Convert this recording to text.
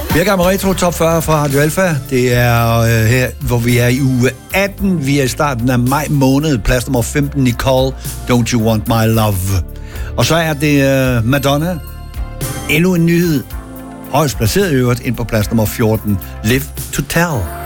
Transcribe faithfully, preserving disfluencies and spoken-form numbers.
Vi er i gang med Retro Top fyrre fra Radio Alpha. Det er øh, her, hvor vi er i uge atten. Vi er i starten af maj måned. Plads nummer femten, Nicole, Don't You Want My Love. Og så er det øh, Madonna. Endnu en nyhed. Højst placeret i øvrigt ind på plads nummer fjorten, Live to Tell.